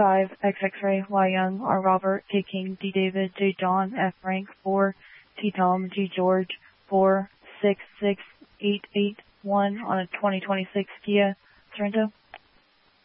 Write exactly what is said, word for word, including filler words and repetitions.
five, X X-ray, Y Young, R Robert, K King, D David, J John, F Frank, four, T Tom, G George, four, six, six, eight, eight, one on a twenty twenty-six Kia Sorento.